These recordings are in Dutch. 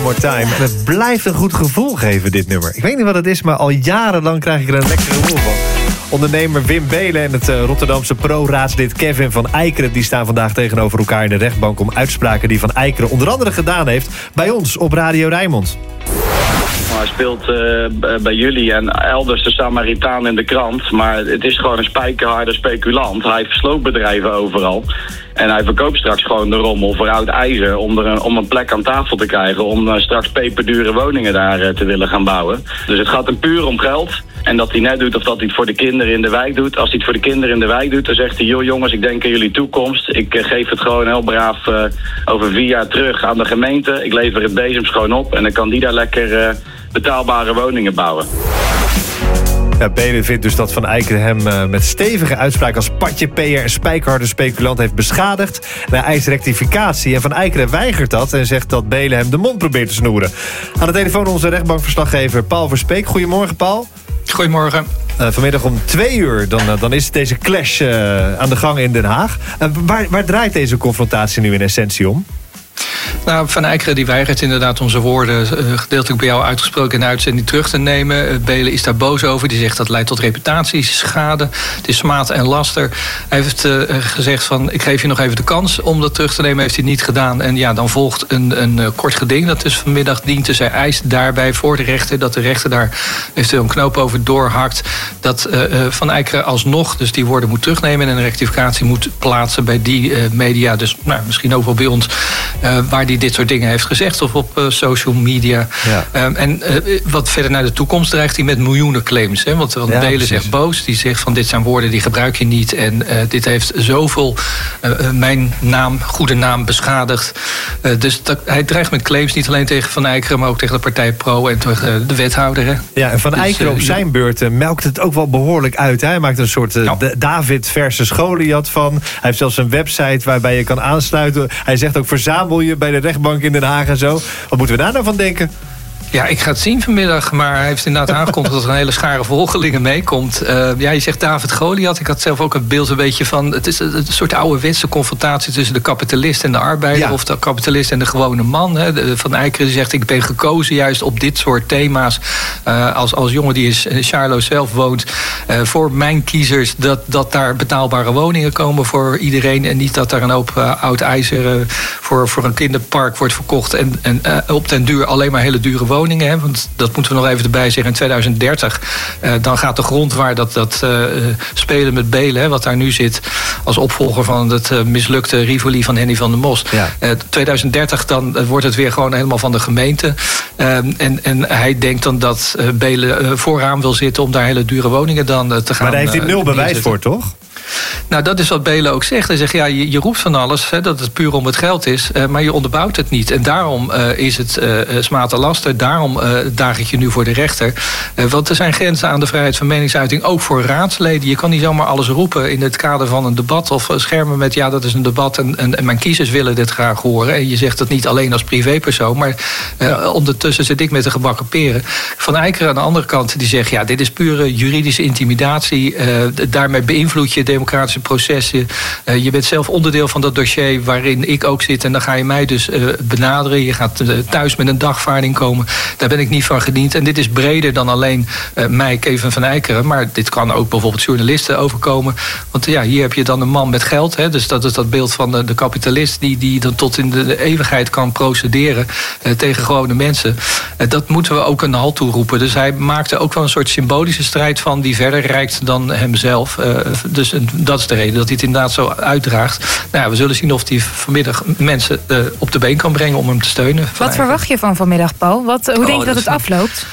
More time. Het blijft een goed gevoel geven, dit nummer. Ik weet niet wat het is, maar al jarenlang krijg ik er een lekker gevoel van. Ondernemer Wim Beelen en het Rotterdamse pro-raadslid Kevin van Eikeren... die staan vandaag tegenover elkaar in de rechtbank... om uitspraken die Van Eikeren onder andere gedaan heeft... bij ons op Radio Rijnmond. Hij speelt bij jullie en elders de Samaritaan in de krant. Maar het is gewoon een spijkerharde speculant. Hij heeft sloopbedrijven overal. En hij verkoopt straks gewoon de rommel voor oud ijzer... om een plek aan tafel te krijgen... om straks peperdure woningen daar te willen gaan bouwen. Dus het gaat hem puur om geld. En dat hij net doet of dat hij het voor de kinderen in de wijk doet. Als hij het voor de kinderen in de wijk doet, dan zegt hij... joh jongens, ik denk aan jullie toekomst. Ik geef het gewoon heel braaf over 4 jaar terug aan de gemeente. Ik lever het bezems gewoon op. En dan kan die daar lekker betaalbare woningen bouwen. Ja, Beelen vindt dus dat Van Eikeren hem met stevige uitspraak als patjepeer en spijkerharde speculant heeft beschadigd. En hij eist rectificatie en Van Eikeren weigert dat en zegt dat Beelen hem de mond probeert te snoeren. Aan de telefoon onze rechtbankverslaggever Paul Verspeek. Goedemorgen, Paul. Goedemorgen. Vanmiddag om 2:00, dan is deze clash aan de gang in Den Haag. Waar draait deze confrontatie nu in essentie om? Nou, Van Eikeren die weigert inderdaad om zijn woorden gedeeltelijk bij jou uitgesproken in de uitzending terug te nemen. Beelen is daar boos over. Die zegt dat leidt tot reputatieschade. Het is smaad en laster. Hij heeft gezegd van ik geef je nog even de kans om dat terug te nemen. Heeft hij niet gedaan. En ja, dan volgt een kort geding. Dat is vanmiddag dient. Zij eist daarbij voor de rechter dat de rechter daar eventueel een knoop over doorhakt. Dat Van Eikeren alsnog dus die woorden moet terugnemen en een rectificatie moet plaatsen bij die media. Dus misschien ook wel bij ons. Waar hij dit soort dingen heeft gezegd of op social media. Ja. Wat verder naar de toekomst dreigt hij met miljoenen claims. Hè? Want Beelen zegt boos. Die zegt van dit zijn woorden die gebruik je niet. En dit heeft zoveel mijn goede naam beschadigd. Dus hij dreigt met claims niet alleen tegen Van Eikeren, maar ook tegen de partij Pro en tegen de wethouder. Hè? Ja, en Van Eikeren op zijn beurt melkt het ook wel behoorlijk uit. Hè? Hij maakt een soort David versus Goliath van. Hij heeft zelfs een website waarbij je kan aansluiten. Hij zegt ook verzamel je bij de rechtbank in Den Haag en zo. Wat moeten we daar nou van denken? Ja, ik ga het zien vanmiddag. Maar hij heeft inderdaad aangekondigd dat er een hele schare volgelingen meekomt. Je zegt David Goliath. Ik had zelf ook het beeld een beetje van... Het is een soort ouderwetse confrontatie tussen de kapitalist en de arbeider. Ja. Of de kapitalist en de gewone man. Hè. Van Eikeren zegt ik ben gekozen juist op dit soort thema's. Als jongen die in Charlo zelf woont. Voor mijn kiezers dat daar betaalbare woningen komen voor iedereen. En niet dat daar een hoop oud ijzer voor een kinderpark wordt verkocht. En op den duur alleen maar hele dure woningen. Want dat moeten we nog even erbij zeggen. In 2030 dan gaat de grond waar dat spelen met Beelen, wat daar nu zit als opvolger van het mislukte Rivoli van Henny van der Most. Ja. 2030 dan wordt het weer gewoon helemaal van de gemeente. En hij denkt dan dat Beelen vooraan wil zitten om daar hele dure woningen dan te gaan. Maar daar heeft hij 0 bewijs voor, toch? Nou, dat is wat Beelen ook zegt. Hij zegt, ja, je roept van alles, dat het puur om het geld is, maar je onderbouwt het niet. En daarom is het smaad en laster. Daarom daag ik je nu voor de rechter. Want er zijn grenzen aan de vrijheid van meningsuiting, ook voor raadsleden. Je kan niet zomaar alles roepen in het kader van een debat of schermen met, ja, dat is een debat en mijn kiezers willen dit graag horen. En je zegt dat niet alleen als privépersoon, maar ondertussen zit ik met de gebakken peren. Van Eikeren aan de andere kant, die zegt, ja, dit is pure juridische intimidatie. Daarmee beïnvloed je democratische processen. Je bent zelf onderdeel van dat dossier waarin ik ook zit. En dan ga je mij dus benaderen. Je gaat thuis met een dagvaarding komen. Daar ben ik niet van gediend. En dit is breder dan alleen mij, Kevin van Eikeren. Maar dit kan ook bijvoorbeeld journalisten overkomen. Want ja, hier heb je dan een man met geld. Hè, dus dat is dat beeld van de kapitalist die dan tot in de eeuwigheid kan procederen tegen gewone mensen. Dat moeten we ook een halt toeroepen. Dus hij maakte ook wel een soort symbolische strijd van die verder reikt dan hemzelf. Dus dat is de reden dat hij het inderdaad zo uitdraagt. Nou ja, we zullen zien of hij vanmiddag mensen op de been kan brengen om hem te steunen. Wat verwacht je van vanmiddag, Paul? Hoe denk je dat het afloopt?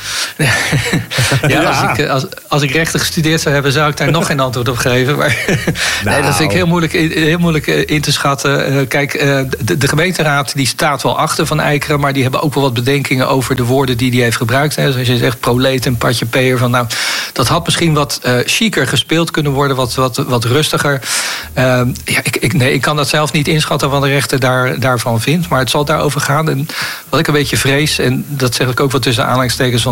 Als ik rechten gestudeerd zou hebben, zou ik daar nog geen antwoord op geven. Maar nee, dat vind ik heel moeilijk in te schatten. Kijk, de gemeenteraad die staat wel achter Van Eikeren, maar die hebben ook wel wat bedenkingen over de woorden die hij heeft gebruikt. Hè. Zoals je zegt, proleet en patjepeer. Van, nou, dat had misschien wat chiquer gespeeld kunnen worden, wat rustiger. Ik kan dat zelf niet inschatten wat de rechter daarvan vindt. Maar het zal daarover gaan. En wat ik een beetje vrees, en dat zeg ik ook wel tussen aanhalingstekens,